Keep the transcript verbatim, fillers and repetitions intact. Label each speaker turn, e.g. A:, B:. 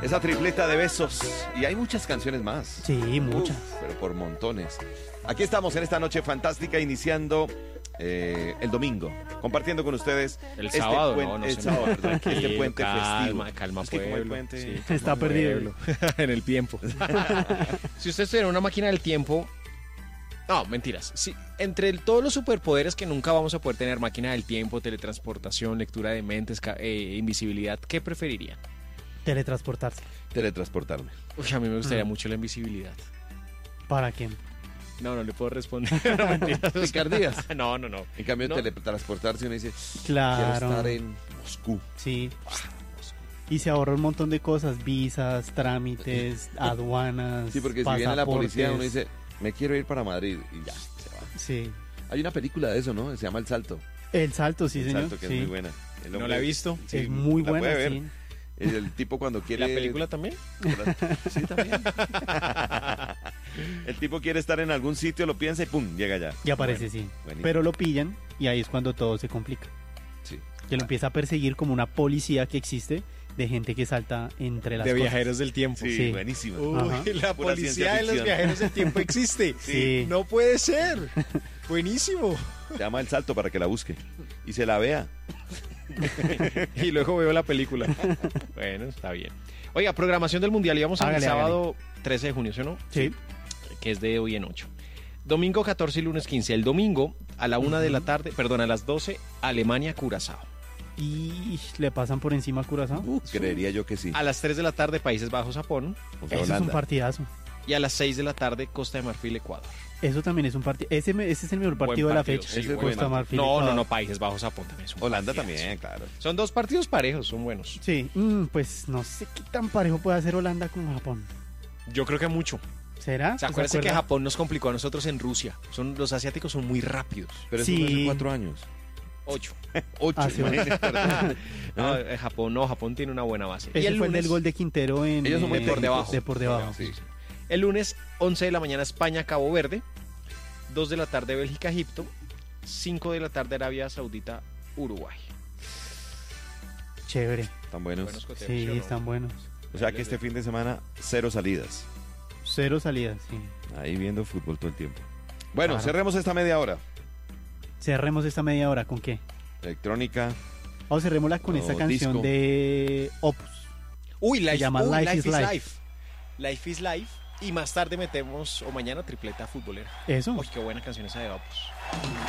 A: Esa tripleta de besos. Y hay muchas canciones más.
B: Sí, muchas.
A: Uf, pero por montones. Aquí estamos en esta noche fantástica, iniciando eh, el domingo, compartiendo con ustedes
C: El
A: este
C: sábado,
A: puen-
C: no, no
A: el
C: se
A: sábado,
C: me-
A: perdón, este
C: Tranquilo,
A: puente
C: calma,
A: festivo.
C: calma,
A: Es que como el
C: pueblo.
A: puente-
C: Sí,
B: Está
C: calma,
B: perdido.
C: pueblo. En el tiempo. Si usted estuviera en una máquina del tiempo... No, mentiras. Sí, entre el- todos los superpoderes que nunca vamos a poder tener, máquina del tiempo, teletransportación, lectura de mentes, ca- eh, invisibilidad, ¿qué preferirían?
B: Teletransportarse.
A: Teletransportarme.
C: Uy, a mí me gustaría
B: Mm.
C: mucho la invisibilidad.
B: ¿Para quién?
C: No, no le puedo responder. No, mentiras.
A: Picardías.
C: No, no, no.
A: En cambio,
C: No.
A: teletransportarse uno dice,
B: Claro.
A: quiero estar en Moscú.
B: Sí. Y se ahorra un montón de cosas, visas, trámites, aduanas,
A: Sí, porque si viene la policía uno
B: pasaportes.
A: dice, me quiero ir para Madrid y ya, se va.
B: Sí.
A: Hay una película de eso, ¿no? Se llama El Salto.
B: El salto, sí,
A: El
B: señor.
A: Salto, que
B: sí.
A: es muy buena. El
C: No
A: hombre-
C: la he visto.
A: Sí,
B: Es muy
A: la
B: buena,
A: puede ver.
B: sí.
A: El, el tipo cuando quiere...
C: ¿La película también?
A: Sí, también. El tipo quiere estar en algún sitio, lo piensa y ¡pum! Llega allá.
B: Y aparece,
A: Bueno,
B: sí.
A: buenísimo.
B: Pero lo pillan y ahí es cuando todo se complica.
A: Sí.
B: Que lo empieza a perseguir como una policía que existe de gente que salta entre las
C: De
B: cosas.
C: viajeros del tiempo.
A: Sí,
B: Sí.
A: buenísimo.
C: Uy,
B: Ajá.
C: la
A: Pura
C: policía
A: ciencia
C: de los
A: ficción.
C: viajeros del tiempo existe.
B: Sí.
C: No puede ser. Buenísimo.
A: Se llama El Salto para que la busque y se la vea.
C: Y luego veo la película. Bueno, está bien. Oiga, programación del Mundial. Íbamos el
B: Hágale,
C: sábado trece de junio, ¿sí o no?
B: Sí.
C: Que es de hoy en ocho. Domingo catorce y lunes quince. El domingo a la una de la tarde, perdón, a las doce, Alemania-Curazao.
B: Y le pasan por encima a Curazao.
A: Uh, creería yo que sí.
C: A las tres de la tarde, Países Bajos-Japón.
A: O sea,
B: Eso es un
A: Holanda.
B: partidazo.
C: Y a las seis de la tarde, Costa de Marfil-Ecuador.
B: Eso también es un partido. Ese, me- ese es el mejor partido
C: Buen
B: de la
C: partido,
B: fecha.
C: sí,
A: Ese es
C: buen
B: Costa
A: bueno.
B: Marfil.
C: No, no,
B: Ecuador.
C: no, Países Bajos-Japón también es un
A: Holanda
C: partidazo.
A: también, claro.
C: Son dos partidos parejos, son buenos.
B: Sí, mm, pues no sé qué tan parejo puede hacer Holanda con Japón.
C: Yo creo que mucho.
B: ¿Será?
C: ¿Se acuerdan que
B: acuerda?
C: Japón nos complicó a nosotros en Rusia? Son, los asiáticos son muy rápidos.
A: Pero eso
B: Sí.
A: fue hace cuatro años.
C: Ocho.
A: Ocho,
B: Ah, sí,
A: imagínese, perdón.
C: No, eh, Japón no, Japón tiene una buena base.
B: Ese fue el del gol de Quintero en
A: Ellos son muy
B: eh,
C: por debajo.
B: De por debajo.
A: Sí.
C: El lunes, once de la mañana, España, Cabo Verde. dos de la tarde, Bélgica, Egipto. cinco de la tarde, Arabia Saudita, Uruguay.
B: Chévere.
A: Tan buenos.
C: Buenos coteos,
B: Sí,
C: ¿sí o no?
B: están buenos.
A: O sea que este fin de semana, cero salidas.
B: Cero salidas, sí.
A: Ahí viendo fútbol todo el tiempo. Bueno,
B: Claro.
A: cerremos esta media hora.
B: Cerremos esta media hora, ¿con qué?
A: Electrónica.
B: Vamos, cerrémosla con
A: O
B: esta canción
A: disco.
B: de Opus.
C: Uy, Life,
B: llama
C: uy,
B: Life
C: Life
B: is
C: is
B: Life.
C: Life. Life is Life. Y más tarde metemos, o mañana, tripleta futbolera.
B: Eso.
C: Uy, qué buena canción esa de Opus.